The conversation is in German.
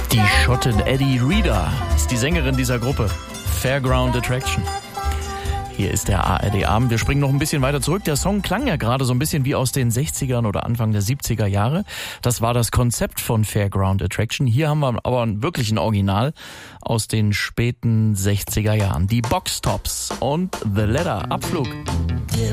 Die Schottin Eddie Reader ist die Sängerin dieser Gruppe. Fairground Attraction. Hier ist der ARD-Abend. Wir springen noch ein bisschen weiter zurück. Der Song klang ja gerade so ein bisschen wie aus den 60ern oder Anfang der 70er Jahre. Das war das Konzept von Fairground Attraction. Hier haben wir aber wirklich ein Original aus den späten 60er Jahren. Die Box Tops und The Ladder, Abflug.